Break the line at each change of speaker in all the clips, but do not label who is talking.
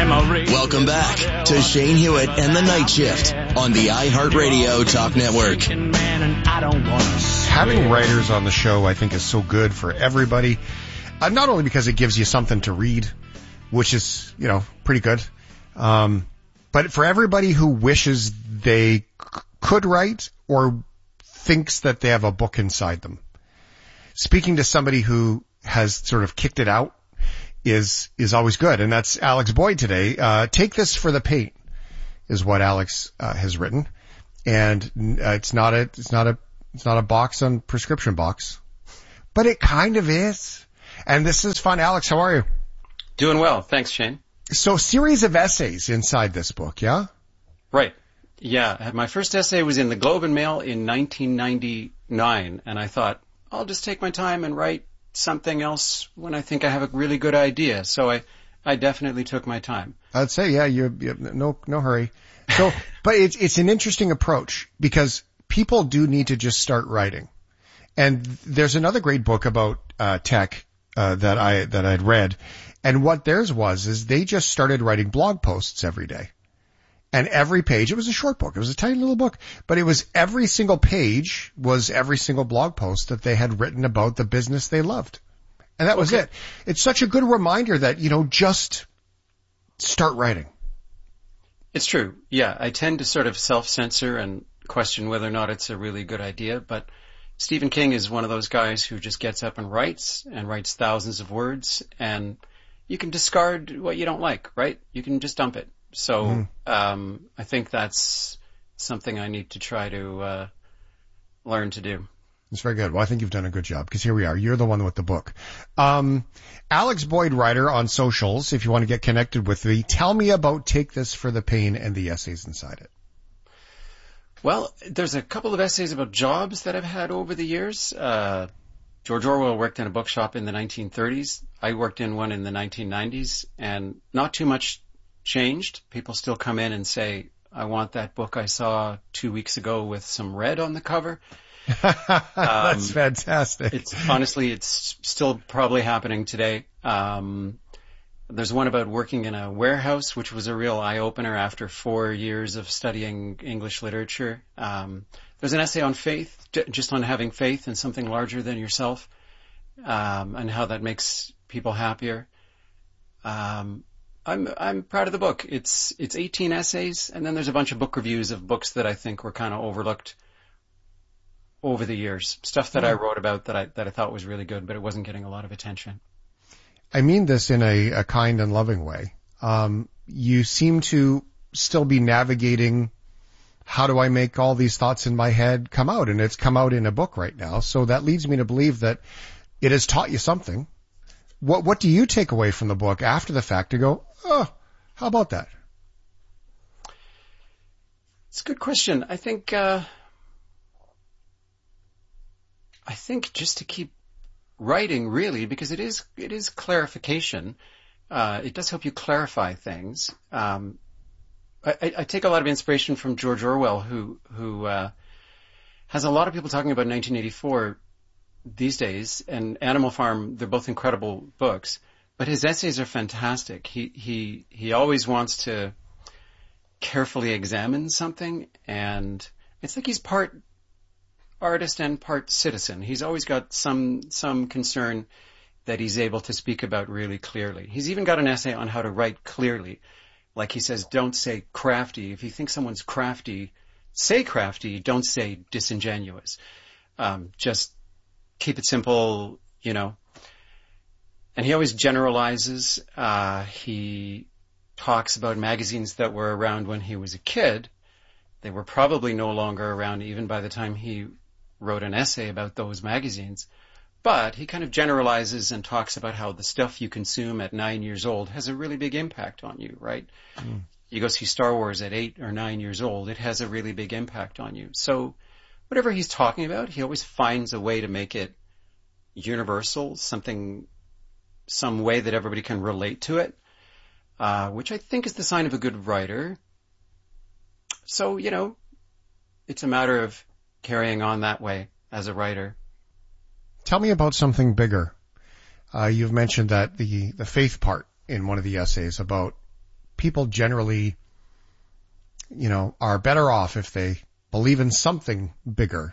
Welcome back to Shane Hewitt and the Night Shift on the iHeartRadio Talk Network.
Having writers on the show, I think, is so good for everybody. Not only because it gives you something to read, which is, pretty good, but for everybody who wishes they could write or thinks that they have a book inside them. Speaking to somebody who has sort of kicked it out is always good. And that's Alex Boyd today. Take This for the Pain is what Alex has written. And it's not a box on prescription box, but it kind of is. And this is fun. Alex, how are you?
Doing well. Thanks, Shane.
So series of essays inside this book, yeah?
Right. Yeah. My first essay was in the Globe and Mail in 1999. And I thought, I'll just take my time and write something else when I think I have a really good idea. So I definitely took my time.
I'd say, yeah, you no hurry. So, but it's an interesting approach because people do need to just start writing. And there's another great book about tech that I'd read, and what theirs is they just started writing blog posts every day. And every page, it was a short book, it was a tiny little book, but it was every single page was every single blog post that they had written about the business they loved. And that was it. It's such a good reminder that, just start writing.
It's true. Yeah. I tend to sort of self-censor and question whether or not it's a really good idea, but Stephen King is one of those guys who just gets up and writes thousands of words, and you can discard what you don't like, right? You can just dump it. So I think that's something I need to try to learn to do.
It's very good. Well, I think you've done a good job because here we are. You're the one with the book. Alex Boyd, writer on socials, if you want to get connected with me. Tell me about Take This for the Pain and the essays inside it.
Well, there's a couple of essays about jobs that I've had over the years. George Orwell worked in a bookshop in the 1930s. I worked in one in the 1990s, and not too much changed. People still come in and say, I want that book I saw 2 weeks ago with some red on the cover.
That's fantastic.
It's still probably happening today. There's one about working in a warehouse, which was a real eye-opener after 4 years of studying English literature. There's an essay on faith, just on having faith in something larger than yourself, and how that makes people happier. I'm proud of the book. It's 18 essays, and then there's a bunch of book reviews of books that I think were kind of overlooked over the years. Stuff that I wrote about that I thought was really good, but it wasn't getting a lot of attention.
I mean this in a kind and loving way. You seem to still be navigating, how do I make all these thoughts in my head come out? And it's come out in a book right now. So that leads me to believe that it has taught you something. What do you take away from the book after the fact to go, oh, how about that?
It's a good question. I think just to keep writing, really, because it is clarification. It does help you clarify things. I take a lot of inspiration from George Orwell, who has a lot of people talking about 1984 these days, and Animal Farm. They're both incredible books, but his essays are fantastic. He always wants to carefully examine something, and it's like he's part artist and part citizen. He's always got some concern that he's able to speak about really clearly. He's even got an essay on how to write clearly. Like he says, don't say crafty. If you think someone's crafty, say crafty, don't say disingenuous. Just keep it simple, And he always generalizes. He talks about magazines that were around when he was a kid. They were probably no longer around even by the time he wrote an essay about those magazines. But he kind of generalizes and talks about how the stuff you consume at 9 years old has a really big impact on you, right? Mm. You go see Star Wars at 8 or 9 years old, it has a really big impact on you. So whatever he's talking about, he always finds a way to make it universal, some way that everybody can relate to it, which I think is the sign of a good writer. So, it's a matter of carrying on that way as a writer.
Tell me about something bigger. You've mentioned that the faith part in one of the essays about people generally, are better off if they believe in something bigger.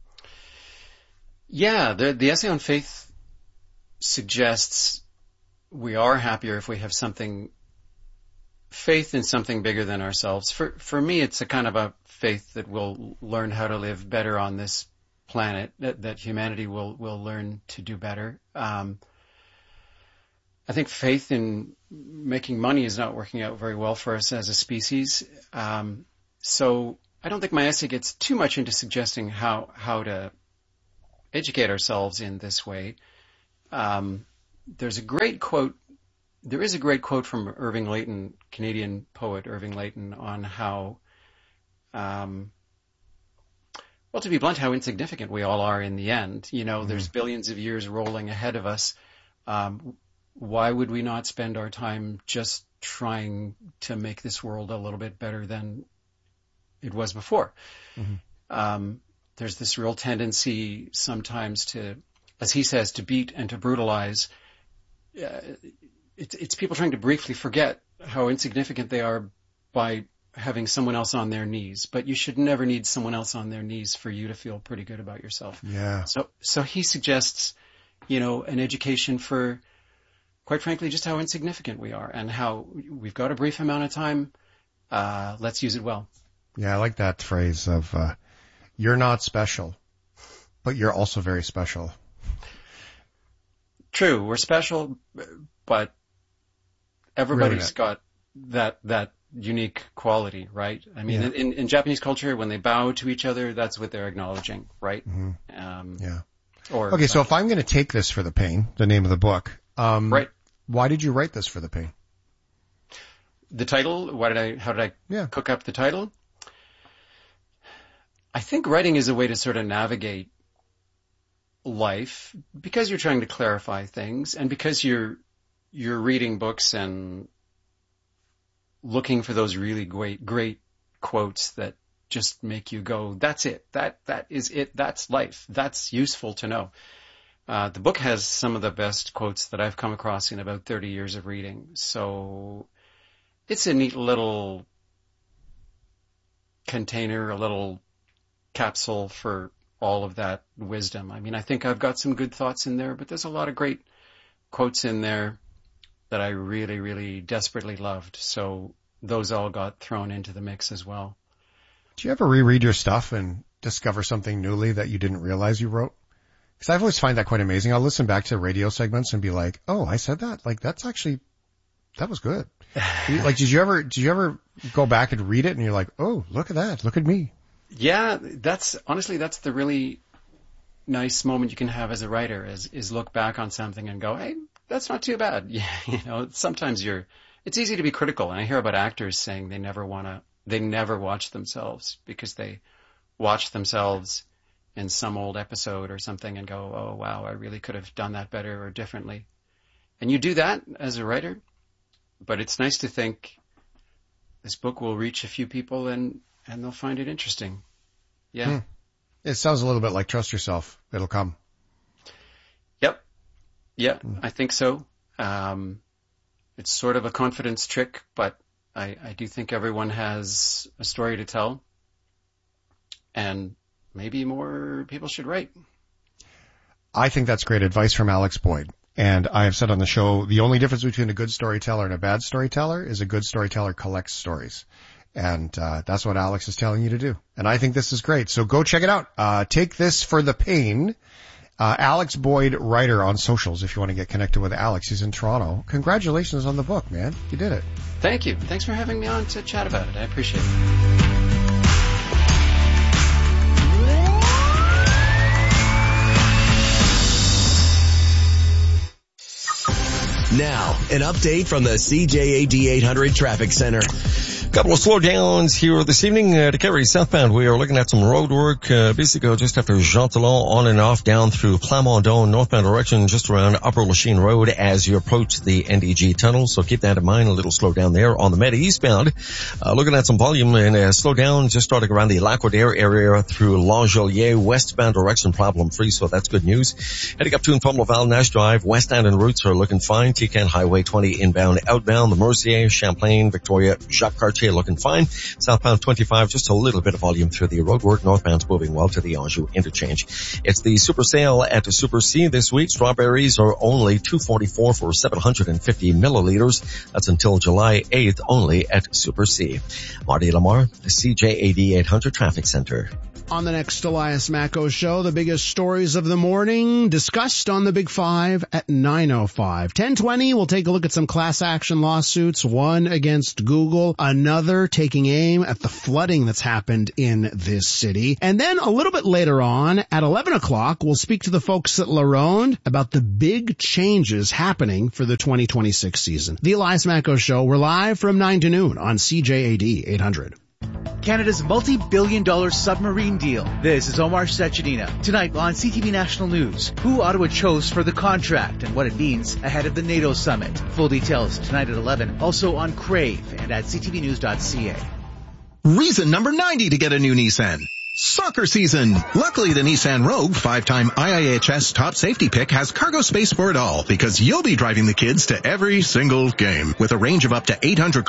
Yeah, the essay on faith suggests we are happier if we have faith in something bigger than ourselves. For me, it's a kind of a faith that we'll learn how to live better on this planet, that humanity will learn to do better. I think faith in making money is not working out very well for us as a species. So I don't think my essay gets too much into suggesting how to educate ourselves in this way. There is a great quote from Irving Layton, Canadian poet Irving Layton, on how, to be blunt, how insignificant we all are in the end. There's billions of years rolling ahead of us. Why would we not spend our time just trying to make this world a little bit better than it was before? There's this real tendency sometimes to, as he says, to beat and to brutalize. It's people trying to briefly forget how insignificant they are by having someone else on their knees. But you should never need someone else on their knees for you to feel pretty good about yourself.
Yeah.
So he suggests, an education for, quite frankly, just how insignificant we are and how we've got a brief amount of time. Let's use it well.
Yeah, I like that phrase of, you're not special, but you're also very special.
True, we're special, but everybody's got that unique quality, right? I mean, in Japanese culture, when they bow to each other, that's what they're acknowledging, right?
So if I'm going to take this for the pain, the name of the book,
right?
Why did you write this for the pain?
The title? How did I cook up the title? I think writing is a way to sort of navigate life because you're trying to clarify things and because you're reading books and looking for those really great quotes that just make you go, that's it. That is it. That's life. That's useful to know. The book has some of the best quotes that I've come across in about 30 years of reading. So it's a neat little container, a little capsule for all of that wisdom. I mean, I think I've got some good thoughts in there, but there's a lot of great quotes in there that I really, really desperately loved. So those all got thrown into the mix as well.
Do you ever reread your stuff and discover something newly that you didn't realize you wrote? Because I've always find that quite amazing. I'll listen back to radio segments and be like, oh, I said that? Like, that was good. Like, did you ever go back and read it and you're like, oh, look at that. Look at me.
Yeah, that's the really nice moment you can have as a writer is look back on something and go, hey, that's not too bad. Yeah, sometimes it's easy to be critical. And I hear about actors saying they never watch themselves because they watch themselves in some old episode or something and go, oh wow, I really could have done that better or differently. And you do that as a writer, but it's nice to think this book will reach a few people and they'll find it interesting. Yeah.
It sounds a little bit like trust yourself. It'll come.
Yep. Yeah, I think so. It's sort of a confidence trick, but I do think everyone has a story to tell. And maybe more people should write.
I think that's great advice from Alex Boyd. And I have said on the show, the only difference between a good storyteller and a bad storyteller is a good storyteller collects stories. And that's what Alex is telling you to do. And I think this is great. So go check it out. Take this for the pain. Alex Boyd, writer on socials, if you want to get connected with Alex. He's in Toronto. Congratulations on the book, man. You did it.
Thank you. Thanks for having me on to chat about it. I appreciate it.
Now, an update from the CJAD 800 Traffic Center.
Couple of slowdowns here this evening. To carry southbound, we are looking at some road work, basically just after Jean Talon, on and off down through Plamondon, northbound direction, just around Upper Lachine Road as you approach the NDG tunnel. So keep that in mind, a little slowdown there. On the Meta eastbound, looking at some volume and slowdown just starting around the Lac-Rodère area through Langelier, westbound direction problem free, so that's good news. Heading up to and from Laval Nash Drive, west end and routes are looking fine. T-Can Highway 20 inbound, outbound, the Mercier, Champlain, Victoria, Jacques Cartier looking fine. Southbound 25, just a little bit of volume through the roadwork. Northbound's moving well to the Anjou interchange. It's the Super Sale at the Super C this week. Strawberries are only $2.44 for 750 milliliters. That's until July 8th only at Super C. Marty Lamar, the CJAD 800 Traffic Center.
On the next Elias Macko Show, the biggest stories of the morning discussed on the Big Five at 9:05. 10:20, we'll take a look at some class action lawsuits, one against Google, another taking aim at the flooding that's happened in this city. And then a little bit later on, at 11 o'clock, we'll speak to the folks at La Ronde about the big changes happening for the 2026 season. The Elias Macko Show, we're live from 9 to noon on CJAD 800.
Canada's multi-billion-dollar submarine deal. This is Omar Sechedina. Tonight on CTV National News, who Ottawa chose for the contract and what it means ahead of the NATO summit. Full details tonight at 11, also on Crave and at ctvnews.ca.
Reason number 90 to get a new Nissan. Soccer season. Luckily, the Nissan Rogue, 5-time IIHS top safety pick, has cargo space for it all because you'll be driving the kids to every single game with a range of up to 800